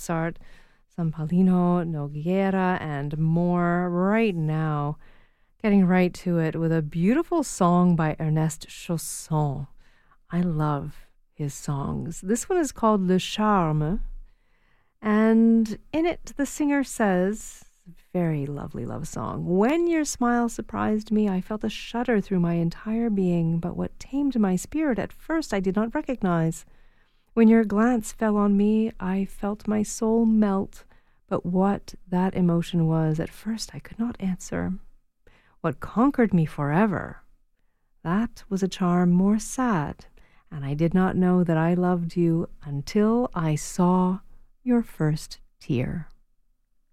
Mozart, some Paulino Nogueira, and more right now. Getting right to it with a beautiful song by Ernest Chausson. I love his songs. This one is called Le Charme, and in it the singer says, very lovely love song, "When your smile surprised me, I felt a shudder through my entire being, but what tamed my spirit at first I did not recognize. When your glance fell on me, I felt my soul melt, but what that emotion was at first I could not answer. What conquered me forever, that was a charm more sad, and I did not know that I loved you until I saw your first tear."